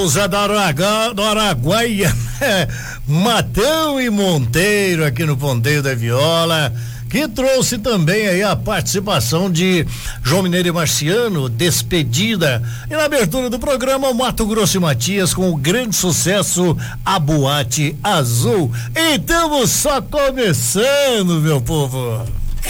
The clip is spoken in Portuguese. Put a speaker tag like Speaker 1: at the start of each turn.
Speaker 1: Zé do Araguaia, Matão e Monteiro aqui no Ponteio da Viola, que trouxe também aí a participação de João Mineiro e Marciano, Despedida, e na abertura do programa o Mato Grosso e Matias com o grande sucesso A Boate Azul. E estamos só começando, meu povo.